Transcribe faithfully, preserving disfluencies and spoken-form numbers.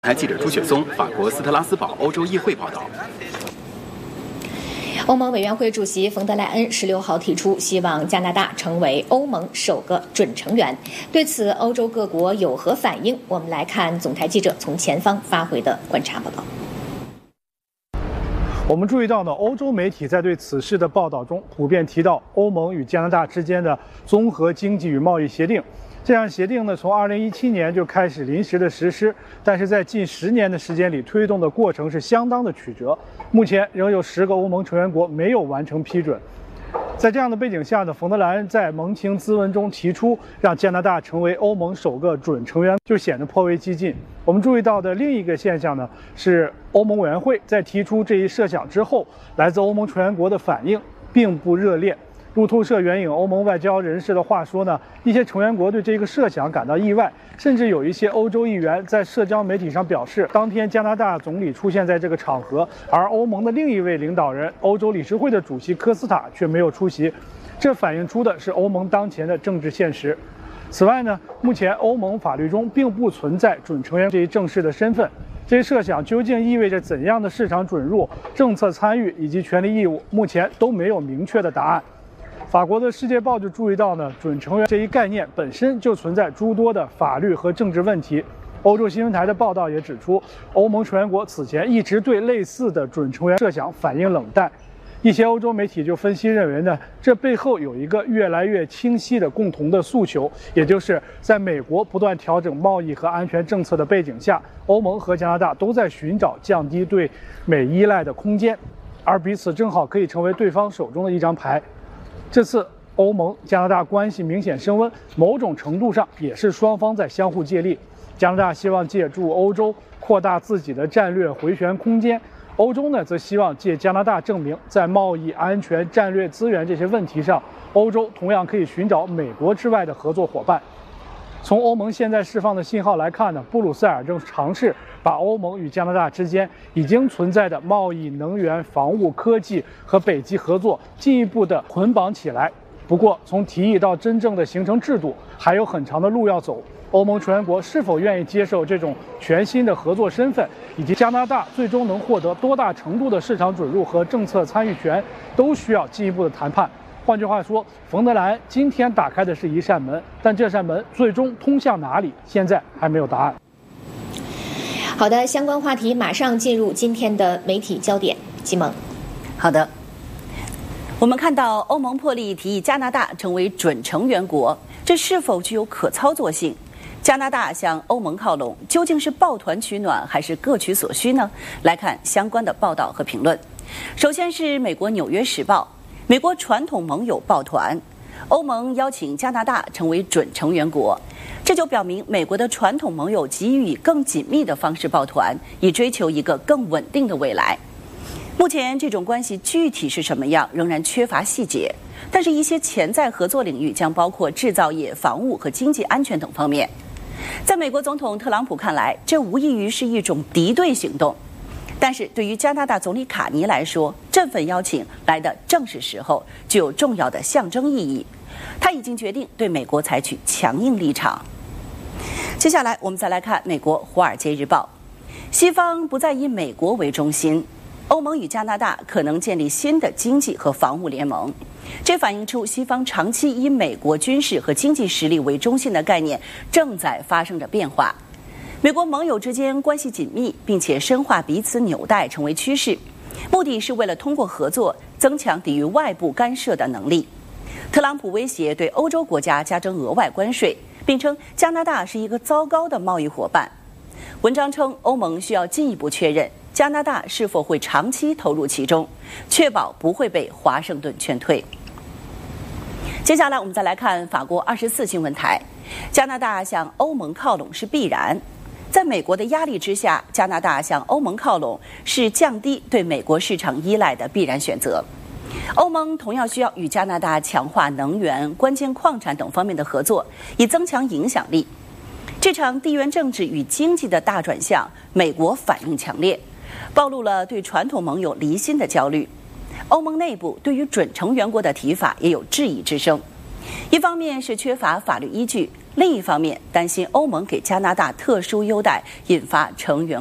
台记者朱雪松，法国斯特拉斯堡欧洲议会报道。 欧盟委员会主席冯德莱恩十六号提出，希望加拿大成为欧盟首个准成员。对此，欧洲各国有何反应？我们来看总台记者从前方发回的观察报道。 我们注意到呢，欧洲媒体在对此事的报道中，普遍提到欧盟与加拿大之间的综合经济与贸易协定。这项协定呢，从二零一七年就开始临时的实施，但是在近十年的时间里，推动的过程是相当的曲折。目前仍有十个欧盟成员国没有完成批准。在这样的背景下呢，冯德莱恩在盟情咨文中提出让加拿大成为欧盟首个准成员，就显得颇为激进。我们注意到的另一个现象呢，是欧盟委员会在提出这一设想之后，来自欧盟成员国的反应并不热烈。路透社援引欧盟外交人士的话说呢，一些成员国对这个设想感到意外，甚至有一些欧洲议员在社交媒体上表示，当天加拿大总理出现在这个场合，而欧盟的另一位领导人欧洲理事会的主席科斯塔却没有出席，这反映出的是欧盟当前的政治现实。此外呢，目前欧盟法律中并不存在准成员这一正式的身份，这一设想究竟意味着怎样的市场准入、政策参与以及权利义务，目前都没有明确的答案。法国的《世界报》就注意到呢，准成员这一概念本身就存在诸多的法律和政治问题。欧洲新闻台的报道也指出，欧盟成员国此前一直对类似的准成员设想反应冷淡。一些欧洲媒体就分析认为呢，这背后有一个越来越清晰的共同的诉求，也就是在美国不断调整贸易和安全政策的背景下，欧盟和加拿大都在寻找降低对美依赖的空间，而彼此正好可以成为对方手中的一张牌。这次欧盟加拿大关系明显升温，某种程度上也是双方在相互借力。加拿大希望借助欧洲扩大自己的战略回旋空间，欧洲呢则希望借加拿大证明，在贸易、安全、战略资源这些问题上，欧洲同样可以寻找美国之外的合作伙伴。从欧盟现在释放的信号来看呢，布鲁塞尔正尝试把欧盟与加拿大之间已经存在的贸易、能源、防务、科技和北极合作进一步的捆绑起来。不过，从提议到真正的形成制度，还有很长的路要走。欧盟成员国是否愿意接受这种全新的合作身份，以及加拿大最终能获得多大程度的市场准入和政策参与权，都需要进一步的谈判。换句话说，冯德莱恩今天打开的是一扇门，但这扇门最终通向哪里，现在还没有答案。 好的，相关话题马上进入今天的媒体焦点。季萌， 好的，我们看到欧盟破例提议加拿大成为准成员国，这是否具有可操作性？加拿大向欧盟靠拢，究竟是抱团取暖还是各取所需呢？来看相关的报道和评论。首先是美国《纽约时报》。美国传统盟友抱团，欧盟邀请加拿大成为准成员国，这就表明美国的传统盟友急于以更紧密的方式抱团，以追求一个更稳定的未来。目前这种关系具体是什么样，仍然缺乏细节，但是一些潜在合作领域将包括制造业、房屋和经济安全等方面。在美国总统特朗普看来，这无异于是一种敌对行动。但是对于加拿大总理卡尼来说，这份邀请来的正是时候，具有重要的象征意义。他已经决定对美国采取强硬立场。接下来我们再来看美国《华尔街日报》，西方不再以美国为中心，欧盟与加拿大可能建立新的经济和防务联盟。这反映出西方长期以美国军事和经济实力为中心的概念正在发生着变化。美国盟友之间关系紧密，并且深化彼此纽带成为趋势，目的是为了通过合作增强抵御外部干涉的能力。特朗普威胁对欧洲国家加征额外关税，并称加拿大是一个糟糕的贸易伙伴。文章称，欧盟需要进一步确认加拿大是否会长期投入其中，确保不会被华盛顿劝退。接下来我们再来看法国二十四新闻台，加拿大向欧盟靠拢是必然。在美国的压力之下，加拿大向欧盟靠拢是降低对美国市场依赖的必然选择。欧盟同样需要与加拿大强化能源、关键矿产等方面的合作，以增强影响力。这场地缘政治与经济的大转向，美国反应强烈，暴露了对传统盟友离心的焦虑。欧盟内部对于准成员国的提法也有质疑之声。一方面是缺乏法律依据， 另一方面担心欧盟给加拿大特殊优待，引发成员